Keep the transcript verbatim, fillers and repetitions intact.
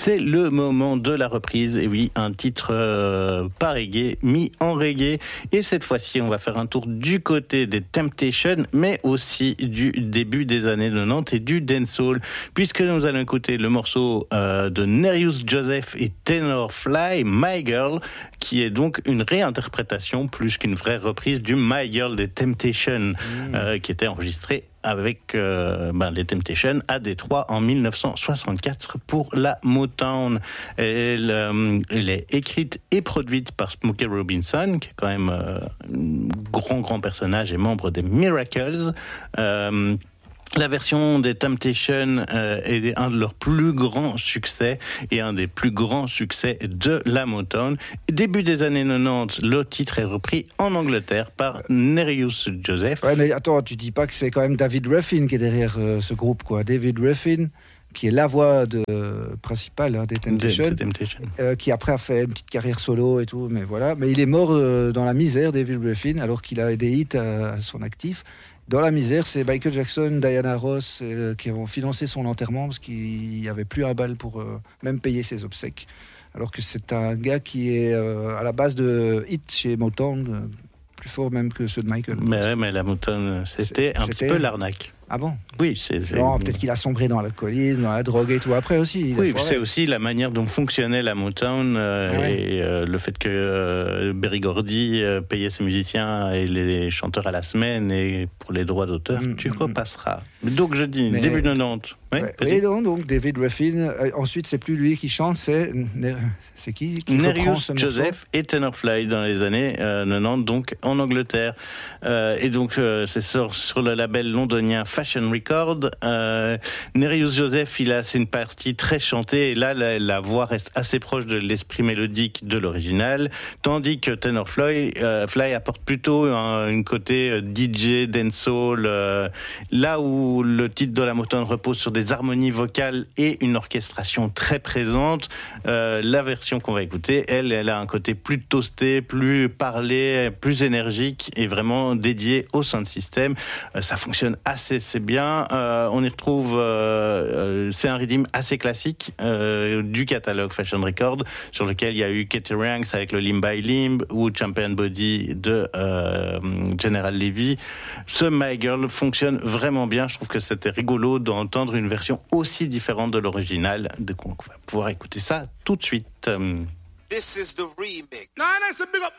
c'est le moment de la reprise. Et oui, un titre euh, pas reggae, mis en reggae. Et cette fois-ci, on va faire un tour du côté des Temptations, mais aussi du début des années quatre-vingt-dix et du dancehall, puisque nous allons écouter le morceau euh, de Nereus Joseph et Tenor Fly, My Girl, qui est donc une réinterprétation plus qu'une vraie reprise du My Girl des Temptations, mmh. euh, qui était enregistré avec euh, ben, les Temptations à Détroit en dix-neuf cent soixante-quatre pour la Motown. Elle, euh, elle est écrite et produite par Smokey Robinson, qui est quand même euh, un grand, grand personnage et membre des Miracles. Euh, La version des Temptations euh, est un de leurs plus grands succès et un des plus grands succès de la Motown. Début des années quatre-vingt-dix, le titre est repris en Angleterre par Nereus Joseph. Ouais, mais attends, tu dis pas que c'est quand même David Ruffin qui est derrière euh, ce groupe, quoi. David Ruffin, qui est la voix de, euh, principale hein, des Temptations, des Temptations. Euh, qui après a fait une petite carrière solo et tout, mais voilà. Mais il est mort euh, dans la misère, David Ruffin, alors qu'il a des hits à, à son actif. Dans la misère, c'est Michael Jackson, Diana Ross euh, qui ont financé son enterrement parce qu'il n'y avait plus un bal pour euh, même payer ses obsèques. Alors que c'est un gars qui est euh, à la base de hits chez Motown, euh, plus fort même que ceux de Michael. Mais, ouais, mais la Motown, c'était c'est, un c'était... petit peu l'arnaque. Ah bon ? Oui, c'est, c'est... Non, peut-être qu'il a sombré dans l'alcoolisme, dans la drogue et tout. Après aussi. Oui, c'est aussi la manière dont fonctionnait la Motown euh, ah ouais. et euh, le fait que euh, Berry Gordy euh, payait ses musiciens et les chanteurs à la semaine et pour les droits d'auteur, mmh, tu mmh. repasseras. Donc je dis Mais... début quatre-vingt-dix. Oui, ouais, oui donc, donc David Ruffin. Euh, ensuite, c'est plus lui qui chante, c'est c'est qui, qui Nereus Joseph et Tenor Fly dans les années euh, quatre-vingt-dix, donc en Angleterre. Euh, et donc euh, c'est sur, sur le label londonien Fashion Record. Euh, Nereus Joseph, il a c'est une partie très chantée et là la, la voix reste assez proche de l'esprit mélodique de l'original, tandis que Tenor Fly, euh, Fly apporte plutôt un une côté D J, dancehall, euh, là où le titre de la Motown repose sur des harmonies vocales et une orchestration très présente. Euh, la version qu'on va écouter, elle, elle a un côté plus toasté, plus parlé, plus énergique et vraiment dédié au sound system. Euh, ça fonctionne assez, c'est bien. Euh, on y retrouve, euh, c'est un rythme assez classique euh, du catalogue Fashion Record, sur lequel il y a eu Katie Ranks avec le Limb by Limb ou Champion Body de euh, General Levy. Ce My Girl fonctionne vraiment bien. Je trouve que c'était rigolo d'entendre une version aussi différente de l'original. Donc on va pouvoir écouter ça tout de suite. This is the remix. Nah, that's a big up.